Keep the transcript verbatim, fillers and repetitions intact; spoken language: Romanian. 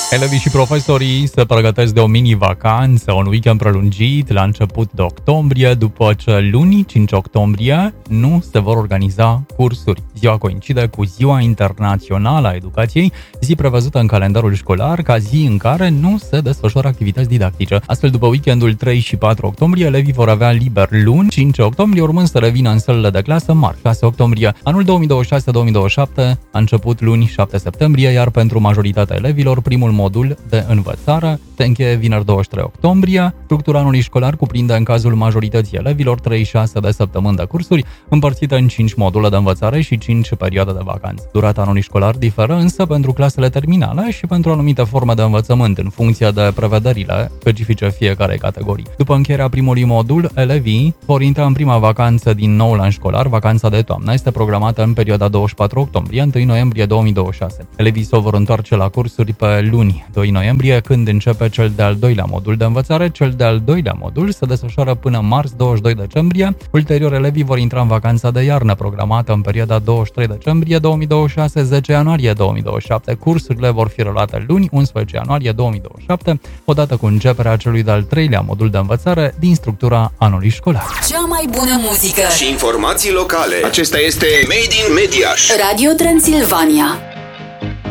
Elevii și profesorii se pregătesc de o mini-vacanță, un weekend prelungit la început de octombrie, după ce luni, cinci octombrie, nu se vor organiza cursuri. Ziua coincide cu Ziua Internațională a Educației, zi prevăzută în calendarul școlar ca zi în care nu se desfășoară activități didactice. Astfel, după weekendul trei și patru octombrie, elevii vor avea liber luni, cinci octombrie, urmând să revină în sălile de clasă marți, șase octombrie. Anul două mii douăzeci și șase două mii douăzeci și șapte a început luni, șapte septembrie, iar pentru majoritatea elevilor, primul modul de învățare se încheie vineri douăzeci și trei octombrie. Structura anului școlar cuprinde în cazul majorității elevilor treizeci și șase de săptămâni de cursuri, împărțite în cinci module de învățare și cinci perioade de vacanță. Durata anului școlar diferă însă pentru clasele terminale și pentru anumite forme de învățământ, în funcție de prevederile specifice fiecarei categorii. După încheierea primului modul, elevii vor intra în prima vacanță din nou an școlar. Vacanța de toamnă este programată în perioada douăzeci și patru octombrie - unu noiembrie două mii douăzeci și șase. Elevii se vor întoarce la cursuri pe luni, doi noiembrie, când începe cel de-al doilea modul de învățare. Cel de-al doilea modul se desfășoară până marți, douăzeci și doi decembrie. Ulterior, elevii vor intra în vacanța de iarnă, programată în perioada douăzeci și trei decembrie două mii douăzeci și șase - zece ianuarie două mii douăzeci și șapte. Cursurile vor fi reluate luni, unsprezece ianuarie două mii douăzeci și șapte, odată cu începerea celui de-al treilea modul de învățare din structura anului școlar. Cea mai bună muzică și informații locale. Acesta este Made in Mediaș. Radio Transilvania.